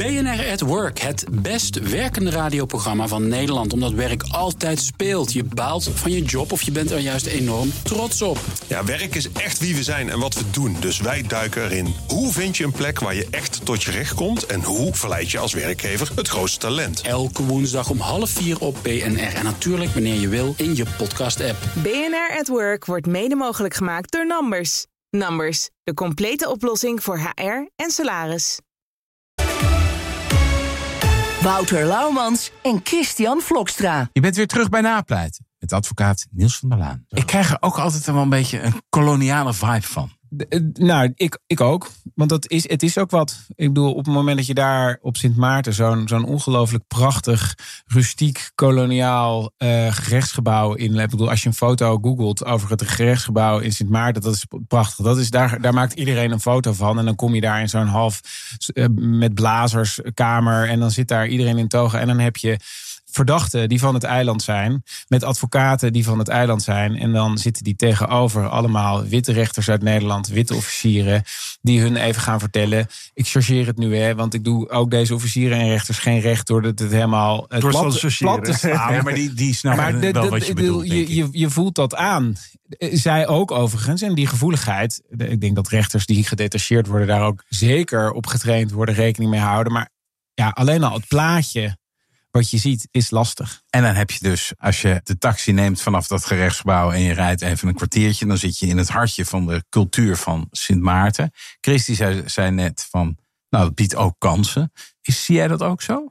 BNR at Work, het best werkende radioprogramma van Nederland. Omdat werk altijd speelt. Je baalt van je job of je bent er juist enorm trots op. Ja, werk is echt wie we zijn en wat we doen. Dus wij duiken erin. Hoe vind je een plek waar je echt tot je recht komt? En hoe verleid je als werkgever het grootste talent? Elke woensdag om 3:30 op BNR. En natuurlijk wanneer je wil in je podcast-app. BNR at Work wordt mede mogelijk gemaakt door Numbers. Numbers, de complete oplossing voor HR en salaris. Wouter Laumans en Christian Vlokstra. Je bent weer terug bij Napleiten met advocaat Niels van der Laan. Ik krijg er ook altijd wel een beetje een koloniale vibe van. Nou, ik ook. Want het is ook wat. Ik bedoel, op het moment dat je daar op Sint Maarten zo'n ongelooflijk prachtig, rustiek, koloniaal gerechtsgebouw in. Ik bedoel, als je een foto googelt over het gerechtsgebouw in Sint Maarten, dat is prachtig. Dat is daar maakt iedereen een foto van. En dan kom je daar in zo'n half met blazerskamer. En dan zit daar iedereen in toga. En dan heb je verdachten die van het eiland zijn, met advocaten die van het eiland zijn. En dan zitten die tegenover allemaal witte rechters uit Nederland, witte officieren, die hun even gaan vertellen. Ik chargeer het nu, want ik doe ook deze officieren en rechters geen recht door het helemaal plat te slaan. Ja, maar die snappen wel wat je bedoelt, je voelt dat aan. Zij ook overigens. En die gevoeligheid, ik denk dat rechters die gedetacheerd worden daar ook zeker op getraind worden, rekening mee houden. Maar ja, alleen al het plaatje wat je ziet is lastig. En dan heb je dus, als je de taxi neemt vanaf dat gerechtsgebouw en je rijdt even een kwartiertje, dan zit je in het hartje van de cultuur van Sint Maarten. Christy zei net van, nou, dat biedt ook kansen. Zie jij dat ook zo?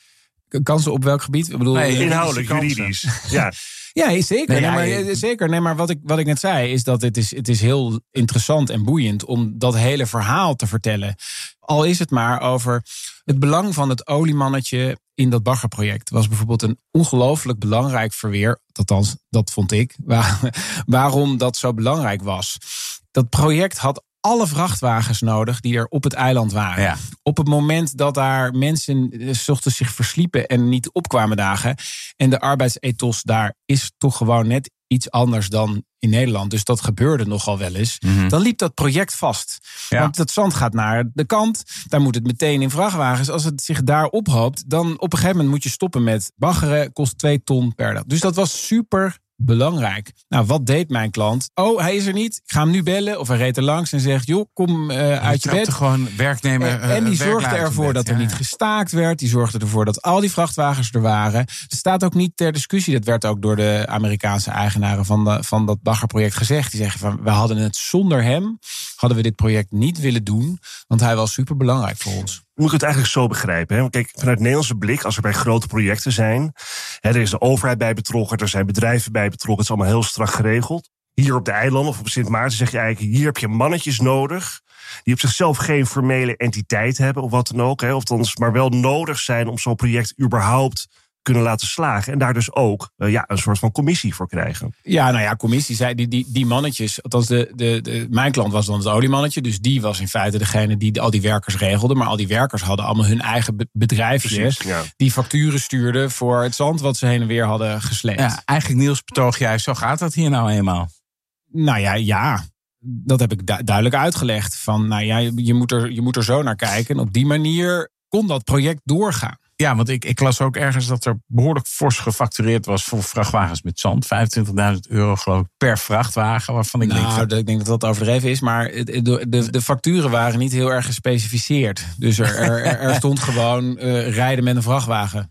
Kansen op welk gebied? Ik bedoel, inhoudelijk, juridisch. Ja. Ja, zeker. Zeker. Nee, maar wat ik net zei is dat het is heel interessant en boeiend om dat hele verhaal te vertellen. Al is het maar over het belang van het oliemannetje in dat baggerproject. Was bijvoorbeeld een ongelooflijk belangrijk verweer. Althans, dat vond ik. Waarom dat zo belangrijk was. Dat project had alle vrachtwagens nodig die er op het eiland waren. Ja. Op het moment dat daar mensen 's ochtends zich versliepen en niet opkwamen dagen. En de arbeidsethos daar is toch gewoon net iets anders dan in Nederland. Dus dat gebeurde nogal wel eens. Mm-hmm. Dan liep dat project vast. Ja. Want het zand gaat naar de kant. Daar moet het meteen in vrachtwagens. Als het zich daar ophoopt, dan op een gegeven moment moet je stoppen met baggeren. Kost 2 ton per dag. Dus dat was super belangrijk. Nou, wat deed mijn klant? Oh, hij is er niet. Ik ga hem nu bellen. Of hij reed er langs en zegt, joh, kom uit je bed. Gewoon werknemer. En die zorgde ervoor dat er niet gestaakt werd. Die zorgde ervoor dat al die vrachtwagens er waren. Het staat ook niet ter discussie. Dat werd ook door de Amerikaanse eigenaren van dat baggerproject gezegd. Die zeggen van, we hadden het zonder hem, hadden we dit project niet willen doen. Want hij was super belangrijk voor ons. Moet ik het eigenlijk zo begrijpen? Hè? Kijk, vanuit Nederlandse blik, als er bij grote projecten zijn, er is de overheid bij betrokken, er zijn bedrijven bij betrokken, het is allemaal heel strak geregeld. Hier op de eilanden of op Sint Maarten zeg je eigenlijk, hier heb je mannetjes nodig die op zichzelf geen formele entiteit hebben of wat dan ook. Hè? Of maar wel nodig zijn om zo'n project überhaupt kunnen laten slagen. En daar dus ook een soort van commissie voor krijgen. Ja, nou ja, commissie zei die mannetjes. Althans, mijn klant was dan het oliemannetje. Dus die was in feite degene die al die werkers regelde. Maar al die werkers hadden allemaal hun eigen bedrijfje. Precies, ja. Die facturen stuurden voor het zand wat ze heen en weer hadden gesleept. Ja, eigenlijk Niels betoog jij, zo gaat dat hier nou eenmaal. Nou ja. Dat heb ik duidelijk uitgelegd. Van, nou ja, je moet er zo naar kijken. En op die manier kon dat project doorgaan. Ja, want ik las ook ergens dat er behoorlijk fors gefactureerd was voor vrachtwagens met zand. €25.000 geloof ik per vrachtwagen. Waarvan ik ik denk dat dat overdreven is. Maar de facturen waren niet heel erg gespecificeerd. Dus er stond gewoon rijden met een vrachtwagen.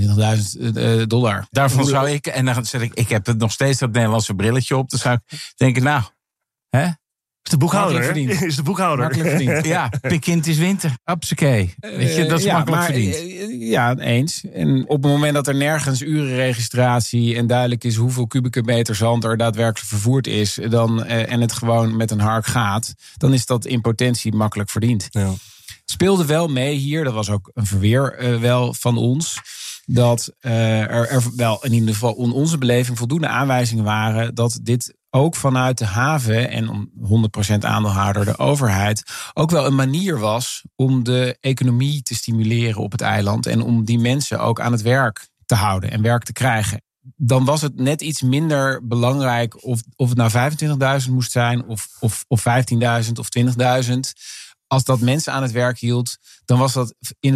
$25.000. Daarvan zou ik, en dan zeg ik heb het nog steeds dat Nederlandse brilletje op. Dan zou ik denken, nou, hè? Is de boekhouder, Is de boekhouder. Makkelijk verdiend. Ja, pikkind is winter. Hupsakee. Weet je, dat is makkelijk verdiend. Ja, eens. En op het moment dat er nergens urenregistratie en duidelijk is hoeveel kubieke meter zand er daadwerkelijk vervoerd is, en het gewoon met een hark gaat, dan is dat in potentie makkelijk verdiend. Ja. Speelde wel mee hier, dat was ook een verweer wel van ons, dat er wel in ieder geval in onze beleving voldoende aanwijzingen waren dat dit ook vanuit de haven en om 100% aandeelhouder de overheid ook wel een manier was om de economie te stimuleren op het eiland en om die mensen ook aan het werk te houden en werk te krijgen. Dan was het net iets minder belangrijk of het nou 25.000 moest zijn of 15.000 of 20.000. Als dat mensen aan het werk hield, dan was dat in